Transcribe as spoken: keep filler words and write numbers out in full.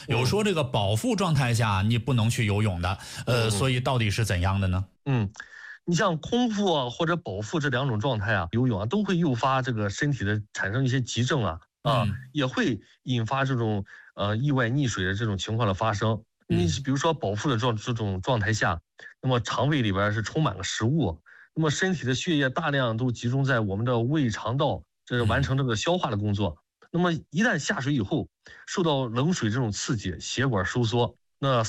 有说这个饱腹状态下你不能去游泳的，呃， 嗯、 所以到底是怎样的呢？ 嗯。你像空腹啊或者饱腹这两种状态啊，游泳啊都会诱发这个身体的产生一些急症啊啊， 嗯、 也会引发这种呃意外溺水的这种情况的发生。你比如说饱腹的状这种状态下，那么肠胃里边是充满了食物，那么身体的血液大量都集中在我们的胃肠道，这是完成这个消化的工作。那么一旦下水以后，受到冷水这种刺激，血管收缩，那